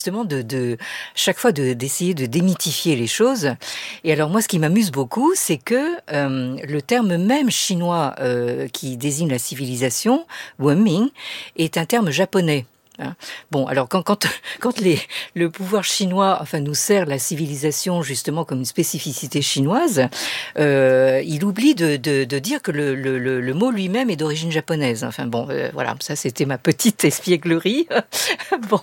justement chaque fois d'essayer de démythifier les choses. Et alors moi, ce qui m'amuse beaucoup, c'est que le terme même chinois qui désigne la civilisation, Wenming, est un terme japonais. Bon, alors quand le pouvoir chinois, nous sert la civilisation justement comme une spécificité chinoise, il oublie de dire que le mot lui-même est d'origine japonaise. Voilà, ça c'était ma petite espièglerie. Bon,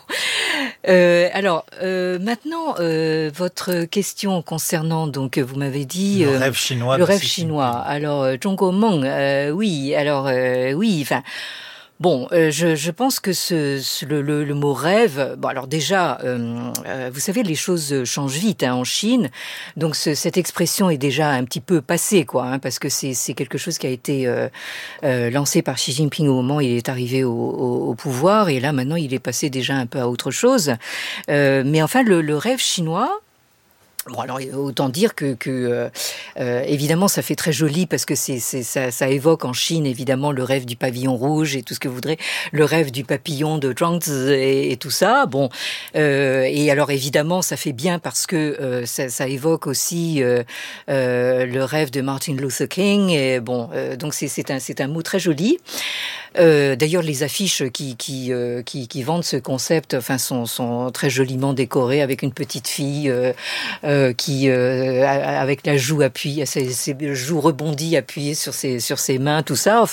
maintenant votre question concernant donc vous m'avez dit le rêve chinois. Le rêve chinois. Alors, Zhongguo Meng, oui. Alors, oui. Bon, je pense que le mot rêve. Bon, alors déjà, vous savez, les choses changent vite en Chine, donc cette expression est déjà un petit peu passée, parce que c'est quelque chose qui a été lancé par Xi Jinping au moment où il est arrivé au pouvoir, et là maintenant il est passé déjà un peu à autre chose. Mais enfin, le rêve chinois. Bon, alors autant dire que évidemment ça fait très joli parce que ça évoque en Chine évidemment le rêve du pavillon rouge et tout ce que vous voudrez, le rêve du papillon de Zhuangzi et tout ça. Bon, et alors évidemment ça fait bien parce que ça évoque aussi le rêve de Martin Luther King. Et bon, donc c'est un mot très joli. D'ailleurs, les affiches qui vendent ce concept, sont très joliment décorées avec une petite fille qui avec la joue appuyée, ses joues rebondies appuyées sur ses mains, tout ça.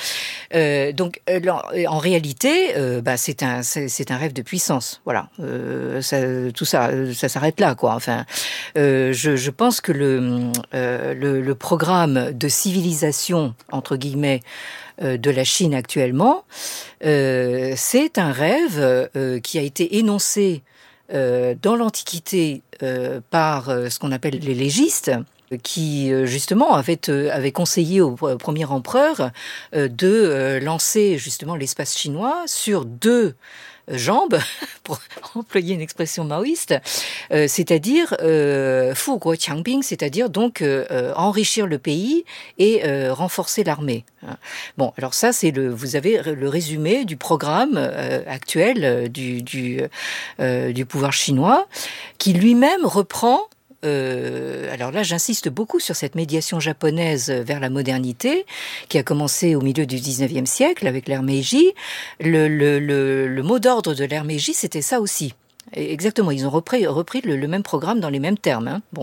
Donc en réalité, c'est un rêve de puissance. Voilà, tout ça s'arrête là, quoi. Je pense que le programme de civilisation entre guillemets de la Chine actuellement, c'est un rêve qui a été énoncé dans l'Antiquité par ce qu'on appelle les légistes, qui justement avait conseillé au premier empereur de lancer justement l'espace chinois sur deux jambes, pour employer une expression maoïste, c'est-à-dire Fu Guo Qiangbing, c'est-à-dire donc enrichir le pays et renforcer l'armée. Bon, alors ça vous avez le résumé du programme actuel du pouvoir chinois, qui lui-même reprend. Alors là, j'insiste beaucoup sur cette médiation japonaise vers la modernité, qui a commencé au milieu du 19e siècle avec l'ère Meiji. Le mot d'ordre de l'ère Meiji, c'était ça aussi. Exactement, ils ont repris le même programme dans les mêmes termes. Bon,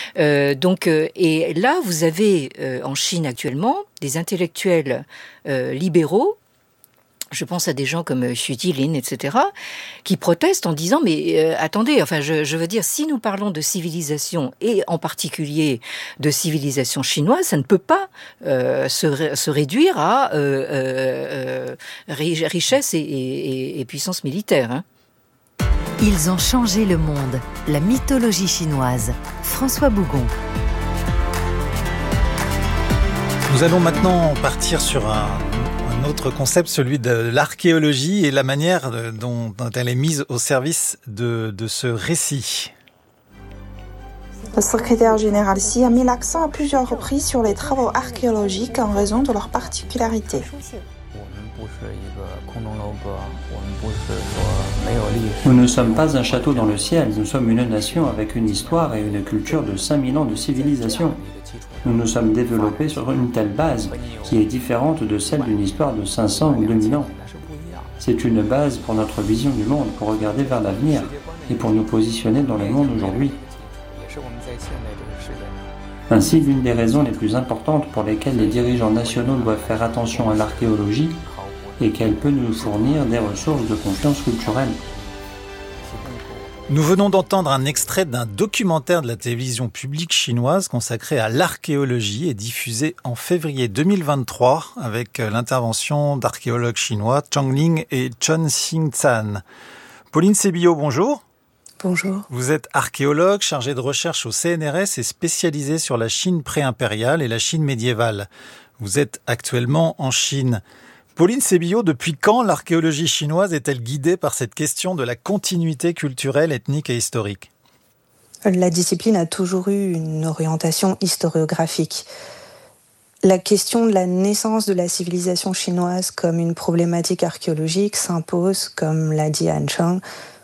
et là, vous avez en Chine actuellement des intellectuels libéraux. Je pense à des gens comme Xu Jilin, etc., qui protestent en disant mais attendez, je veux dire, si nous parlons de civilisation et en particulier de civilisation chinoise, ça ne peut pas se réduire à richesse et puissance militaire. Ils ont changé le monde. La mythologie chinoise. François Bougon. Nous allons maintenant partir sur un autre concept, celui de l'archéologie et la manière dont elle est mise au service de ce récit. Le secrétaire général Xi a mis l'accent à plusieurs reprises sur les travaux archéologiques en raison de leur particularité. Nous ne sommes pas un château dans le ciel, nous sommes une nation avec une histoire et une culture de 5000 ans de civilisation. Nous nous sommes développés sur une telle base qui est différente de celle d'une histoire de 500 ou 2000 ans. C'est une base pour notre vision du monde, pour regarder vers l'avenir et pour nous positionner dans le monde aujourd'hui. Ainsi, l'une des raisons les plus importantes pour lesquelles les dirigeants nationaux doivent faire attention à l'archéologie est qu'elle peut nous fournir des ressources de confiance culturelle. Nous venons d'entendre un extrait d'un documentaire de la télévision publique chinoise consacré à l'archéologie et diffusé en février 2023 avec l'intervention d'archéologues chinois Zhang Ling et Chen Xingzhan. Pauline Sébillot, bonjour. Bonjour. Vous êtes archéologue, chargée de recherche au CNRS et spécialisée sur la Chine pré-impériale et la Chine médiévale. Vous êtes actuellement en Chine. Pauline Sébillot, depuis quand l'archéologie chinoise est-elle guidée par cette question de la continuité culturelle, ethnique et historique ? La discipline a toujours eu une orientation historiographique. La question de la naissance de la civilisation chinoise comme une problématique archéologique s'impose, comme l'a dit Anne Chang,